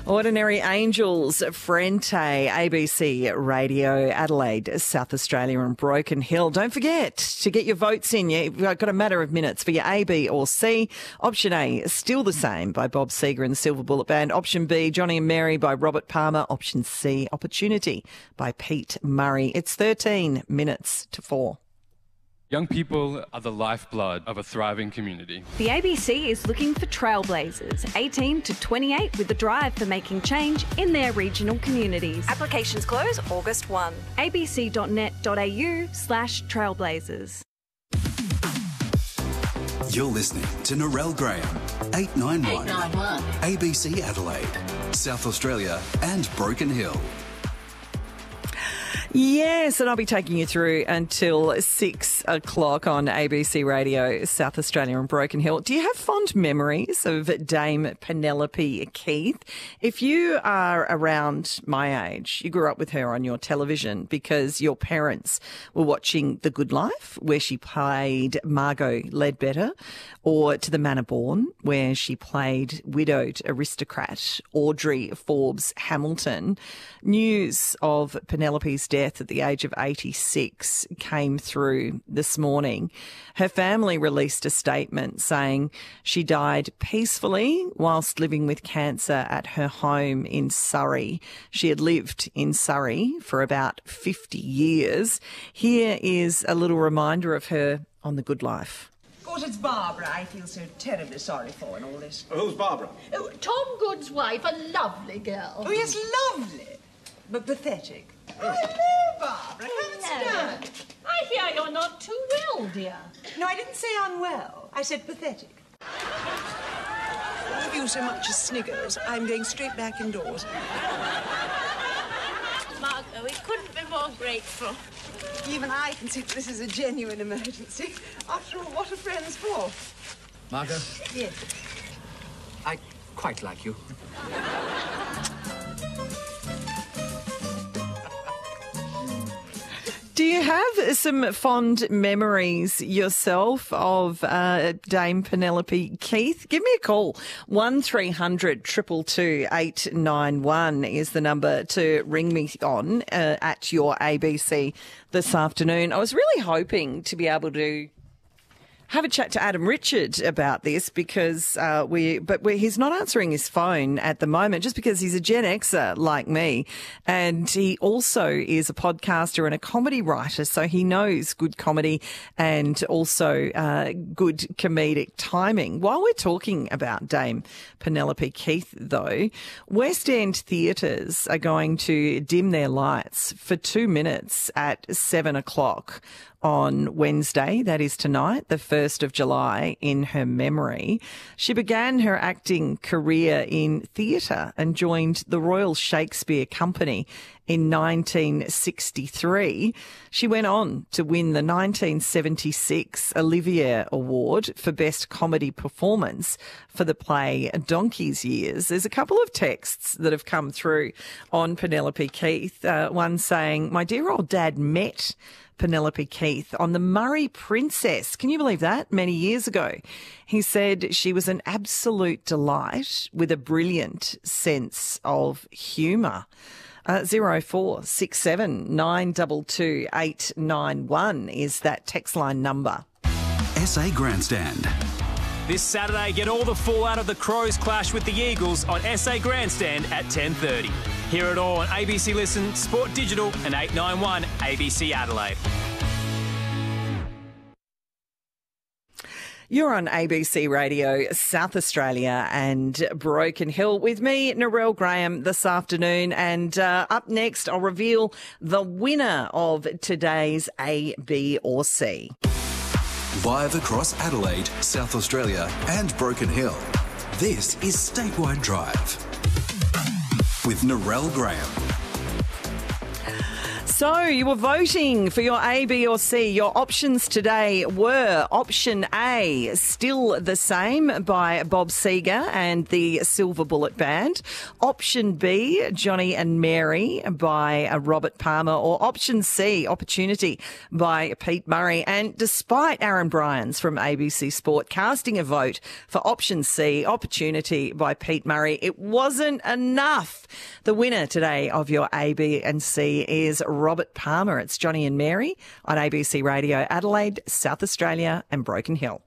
Ordinary Angels, Frente, ABC Radio, Adelaide, South Australia and Broken Hill. Don't forget to get your votes in. You've got a matter of minutes for your A, B or C. Option A, Still the Same by Bob Seger and the Silver Bullet Band. Option B, Johnny and Mary by Robert Palmer. Option C, Opportunity by Pete Murray. It's 13 minutes to 4. Young people are the lifeblood of a thriving community. The ABC is looking for trailblazers, 18 to 28, with a drive for making change in their regional communities. Applications close August 1. abc.net.au/trailblazers. You're listening to Narelle Graham, 891 ABC Adelaide, South Australia and Broken Hill. Yes, and I'll be taking you through until 6 o'clock on ABC Radio, South Australia and Broken Hill. Do you have fond memories of Dame Penelope Keith? If you are around my age, you grew up with her on your television because your parents were watching The Good Life, where she played Margot Ledbetter, or To the Manor Born, where she played widowed aristocrat Audrey Forbes Hamilton. News of Penelope's death at the age of 86 came through this morning. Her family released a statement saying she died peacefully whilst living with cancer at her home in Surrey. She had lived in Surrey for about 50 years. Here is a little reminder of her on The Good Life. Of course, it's Barbara I feel so terribly sorry for in all this. Who's Barbara? Oh, Tom Good's wife, a lovely girl. Oh, yes, lovely, but pathetic. Oh, hello, Barbara. Come and sit down. I hear you're not too well, dear. No, I didn't say unwell. I said pathetic. If you so much as sniggers, I'm going straight back indoors. Margot, we couldn't be more grateful. Even I can see that this is a genuine emergency. After all, what are friends for? Margot, Yes. I quite like you. Do you have some fond memories yourself of Dame Penelope Keith? Give me a call. 1300 222 891 is the number to ring me on at your ABC this afternoon. I was really hoping to be able to have a chat to Adam Richard about this because he's not answering his phone at the moment just because he's a Gen Xer like me, and he also is a podcaster and a comedy writer, so he knows good comedy and also good comedic timing. While we're talking about Dame Penelope Keith, though, West End theatres are going to dim their lights for 2 minutes at 7 o'clock on Wednesday, that is tonight, the 1st of July, in her memory. She began her acting career in theatre and joined the Royal Shakespeare Company in 1963. She went on to win the 1976 Olivier Award for Best Comedy Performance for the play Donkey's Years. There's a couple of texts that have come through on Penelope Keith. One saying, "My dear old dad met Penelope Keith on the Murray Princess." Can you believe that? Many years ago. He said she was an absolute delight with a brilliant sense of humour. 0467 922 891 is that text line number. SA Grandstand. This Saturday, get all the fallout of the Crows clash with the Eagles on SA Grandstand at 10:30. Hear it all on ABC Listen, Sport Digital and 891 ABC Adelaide. You're on ABC Radio, South Australia and Broken Hill with me, Narelle Graham, this afternoon. And up next, I'll reveal the winner of today's A, B or C. Live across Adelaide, South Australia and Broken Hill. This is Statewide Drive with Narelle Graham. So you were voting for your A, B or C. Your options today were option A, Still the Same by Bob Seger and the Silver Bullet Band. Option B, Johnny and Mary by Robert Palmer. Or option C, Opportunity by Pete Murray. And despite Aaron Bryans from ABC Sport casting a vote for option C, Opportunity by Pete Murray, it wasn't enough. The winner today of your A, B and C is Robert Palmer. It's Johnny and Mary on ABC Radio Adelaide, South Australia and Broken Hill.